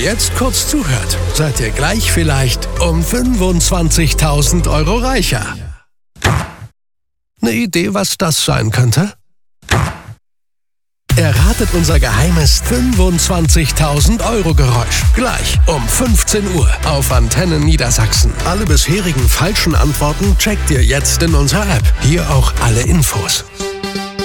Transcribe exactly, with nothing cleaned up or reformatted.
jetzt kurz zuhört, seid ihr gleich vielleicht um fünfundzwanzigtausend Euro reicher. Eine Idee, was das sein könnte? Erratet unser geheimes fünfundzwanzigtausend Euro Geräusch. Gleich um fünfzehn Uhr auf Antenne Niedersachsen. Alle bisherigen falschen Antworten checkt ihr jetzt in unserer App. Hier auch alle Infos.